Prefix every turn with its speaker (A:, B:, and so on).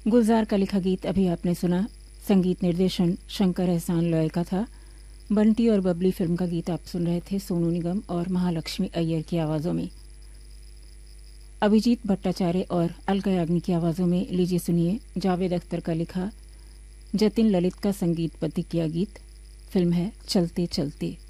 A: गुलजार का लिखा गीत अभी आपने सुना। संगीत निर्देशन शंकर एहसान लॉय का था। बंटी और बबली फिल्म का गीत आप सुन रहे थे सोनू निगम और महालक्ष्मी अय्यर की आवाज़ों में। अभिजीत भट्टाचार्य और अलका याग्निक की आवाज़ों में लीजिए सुनिए जावेद अख्तर का लिखा, जतिन ललित का संगीतबद्ध किया गीत। फिल्म है चलते चलते।